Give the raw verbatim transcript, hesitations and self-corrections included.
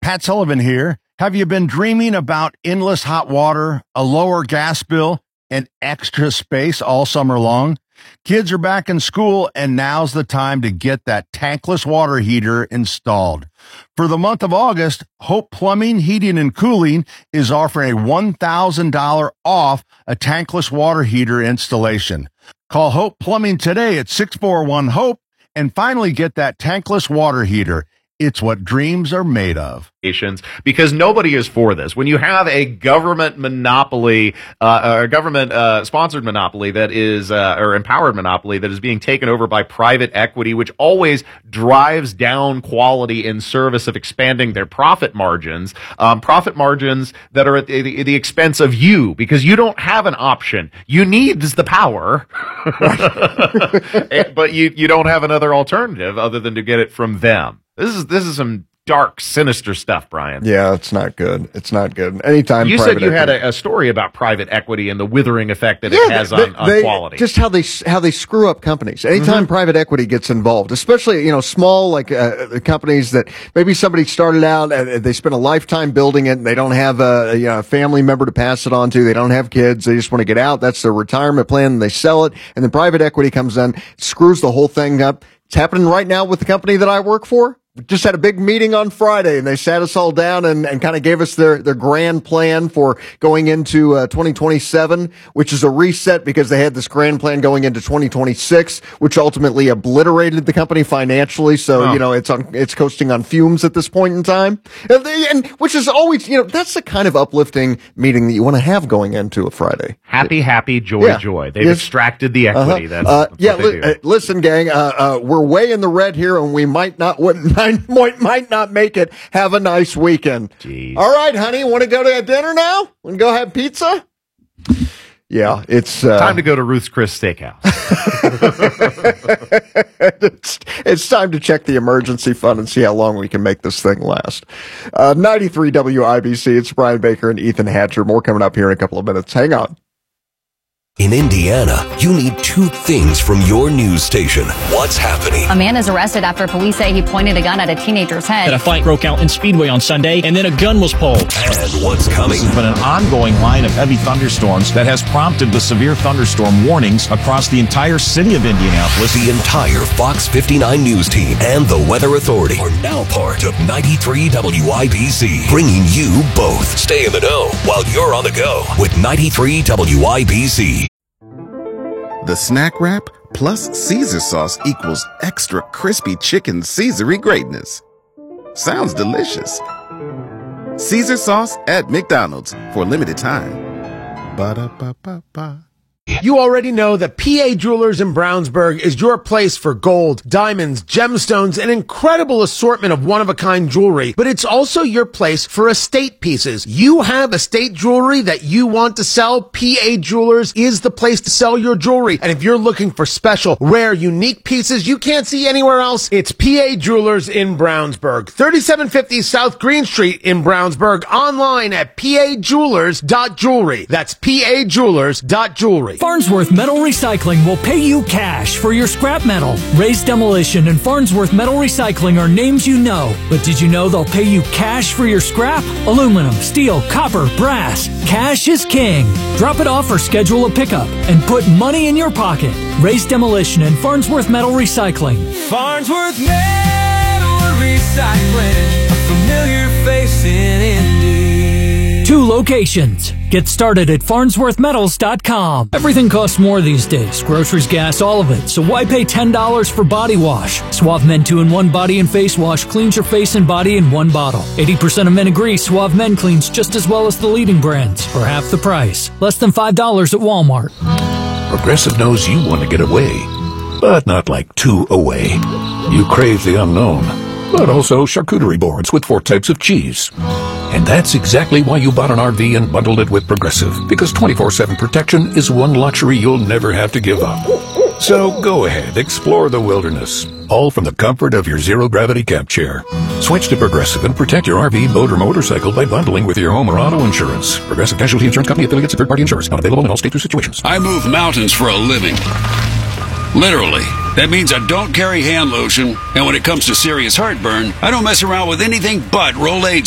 Pat Sullivan here. Have you been dreaming about endless hot water, a lower gas bill, and extra space all summer long? Kids are back in school, and now's the time to get that tankless water heater installed. For the month of August, Hope Plumbing, Heating, and Cooling is offering a one thousand dollars off a tankless water heater installation. Call Hope Plumbing today at six four one HOPE and finally get that tankless water heater. It's what dreams are made of. Because nobody is for this. When you have a government monopoly, uh, or a government uh, sponsored monopoly that is, uh, or empowered monopoly that is being taken over by private equity, which always drives down quality in service of expanding their profit margins, um, profit margins that are at the, the expense of you, because you don't have an option. You need the power, but you you don't have another alternative other than to get it from them. This is this is some dark, sinister stuff, Brian. Yeah, it's not good. It's not good. Anytime you said you equity, had a, a story about private equity and the withering effect that yeah, it has they, on, on they, quality. Just how they how they screw up companies. Anytime mm-hmm. private equity gets involved, especially you know small like uh, companies that maybe somebody started out and they spent a lifetime building it, and they don't have a, you know, a family member to pass it on to. They don't have kids. They just want to get out. That's their retirement plan. And they sell it, and then private equity comes in, screws the whole thing up. It's happening right now with the company that I work for. Just had a big meeting on Friday, and they sat us all down and, and kind of gave us their, their grand plan for going into uh, twenty twenty-seven, which is a reset because they had this grand plan going into twenty twenty-six, which ultimately obliterated the company financially. So, oh. you know, it's on, it's coasting on fumes at this point in time. And, they, and which is always, you know, that's the kind of uplifting meeting that you want to have going into a Friday. Happy, happy, joy, yeah. joy. They've yes. extracted the equity. Uh-huh. That's, uh, that's yeah, what they li- do. Uh, listen, gang, uh, uh, we're way in the red here, and we might not, wouldn't, might, might not make it. Have a nice weekend. Jeez. All right, honey, want to go to dinner now? Want to go have pizza? Yeah, it's uh, time to go to Ruth's Chris Steakhouse. it's, it's time to check the emergency fund and see how long we can make this thing last. Uh, ninety-three W I B C, it's Brian Baker and Ethan Hatcher. More coming up here in a couple of minutes. Hang on. In Indiana, you need two things from your news station. What's happening? A man is arrested after police say he pointed a gun at a teenager's head. That a fight broke out in Speedway on Sunday, and then a gun was pulled. And what's coming? There's been an ongoing line of heavy thunderstorms that has prompted the severe thunderstorm warnings across the entire city of Indianapolis. The entire Fox fifty-nine news team and the Weather Authority are now part of ninety-three W I B C, bringing you both. Stay in the know while you're on the go with ninety-three W I B C. The snack wrap plus Caesar sauce equals extra crispy chicken Caesary greatness. Sounds delicious. Caesar sauce at McDonald's for a limited time. Ba-da-ba-ba-ba. You already know that P A Jewelers in Brownsburg is your place for gold, diamonds, gemstones, an incredible assortment of one-of-a-kind jewelry, but it's also your place for estate pieces. You have estate jewelry that you want to sell, P A Jewelers is the place to sell your jewelry. And if you're looking for special, rare, unique pieces you can't see anywhere else, it's P A Jewelers in Brownsburg. thirty-seven fifty South Green Street in Brownsburg, online at p a jewelers dot jewelry. That's p a jewelers dot jewelry. Farnsworth Metal Recycling will pay you cash for your scrap metal. Race Demolition and Farnsworth Metal Recycling are names you know, but did you know they'll pay you cash for your scrap? Aluminum, steel, copper, brass. Cash is king. Drop it off or schedule a pickup and put money in your pocket. Race Demolition and Farnsworth Metal Recycling. Farnsworth Metal Recycling, a familiar face in Indy. Two locations. Get started at farnsworth metals dot com. Everything costs more these days. Groceries, gas, all of it. So why pay ten dollars for body wash? Suave Men two in one Body and Face Wash cleans your face and body in one bottle. eighty percent of men agree Suave Men cleans just as well as the leading brands for half the price. Less than five dollars at Walmart. Progressive knows you want to get away, but not like two away. You crave the unknown, but also charcuterie boards with four types of cheese. And that's exactly why you bought an R V and bundled it with Progressive, because twenty-four seven protection is one luxury you'll never have to give up. So go ahead, explore the wilderness, all from the comfort of your zero-gravity camp chair. Switch to Progressive and protect your R V, boat, or motorcycle by bundling with your home or auto insurance. Progressive Casualty Insurance Company affiliates of third-party insurance. Not available in all states or situations. I move mountains for a living. Literally. That means I don't carry hand lotion, and when it comes to serious heartburn, I don't mess around with anything but Rolaids